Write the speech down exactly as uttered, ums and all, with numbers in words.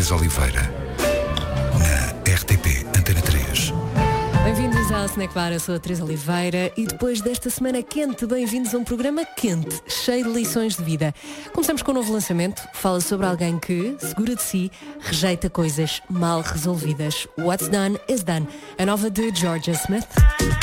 Teresa Oliveira, na R T P Antena três. Bem-vindos ao Snack Bar, eu sou a Teresa Oliveira e depois desta semana quente, bem-vindos a um programa quente, cheio de lições de vida. Começamos com um novo lançamento, fala sobre alguém que, segura de si, rejeita coisas mal resolvidas. What's done is done. A nova de Georgia Smith.